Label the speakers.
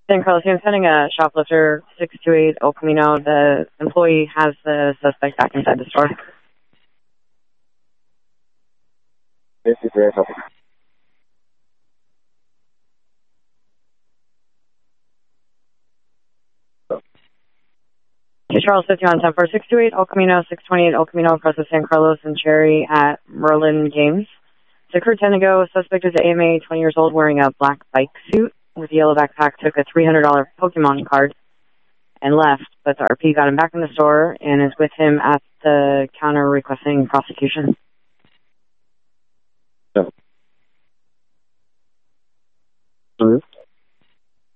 Speaker 1: San Carlos, I'm sending a shoplifter 628 El Camino. The employee has the suspect back inside the store.
Speaker 2: This is very helpful.
Speaker 1: Charles 51 10 628 El Camino, 628 El Camino across the San Carlos and Cherry at Merlin Games. It occurred 10 ago. Suspect is AMA, 20 years old, wearing a black bike suit with a yellow backpack, took a $300 Pokemon card and left, but the RP got him back in the store and is with him at the counter requesting prosecution.
Speaker 2: So.